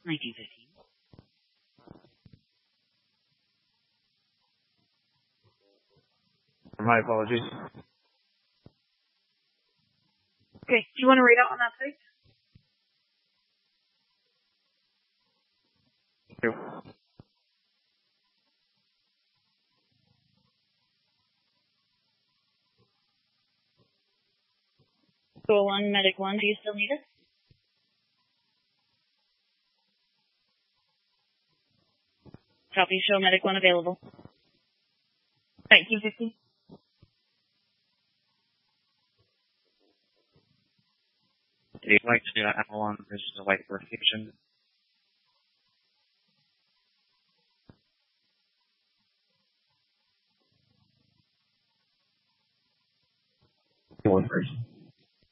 1915. My apologies. Okay, do you want to read out on that site? Thank you. Go 1, Medic 1, do you still need us? Copy, show Medic 1 available. 1915. If you'd like to do that, Avalon, this is a white verification. One person.